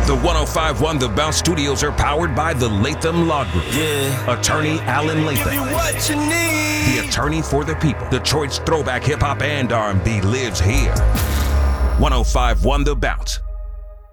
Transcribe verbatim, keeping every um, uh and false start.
The one oh five point one The Bounce Studios are powered by the Latham Law Group. Yeah. Attorney Alan Latham. Give you what you need. The attorney for the people. Detroit's throwback hip hop and R and B lives here. one oh five point one The Bounce.